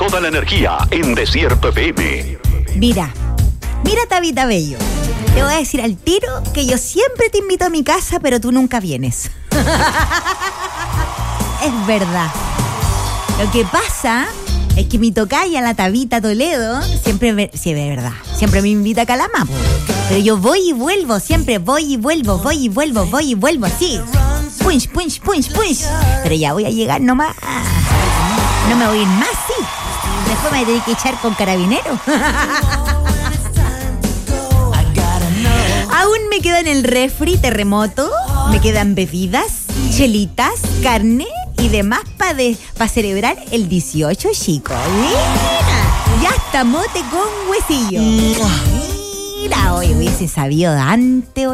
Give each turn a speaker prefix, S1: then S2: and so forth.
S1: toda la energía en Desierto FM.
S2: Mira, Tabita Bello. Te voy a decir al tiro que yo siempre te invito a mi casa, pero tú nunca vienes. Es verdad. Lo que pasa es que mi tocaya, la Tabita Toledo, siempre, sí, de verdad, siempre me invita a Calama, po. Pero yo voy y vuelvo, siempre voy y vuelvo, así. Punch. Pero ya voy a llegar nomás. No me voy a ir más, sí. Después me tengo que echar con carabineros. Aún me queda en el refri terremoto, me quedan bebidas, chelitas, carne y demás para celebrar el 18, chicos. Mira, ya está mote con huesillo. Mira, hoy hubiese sabido antes.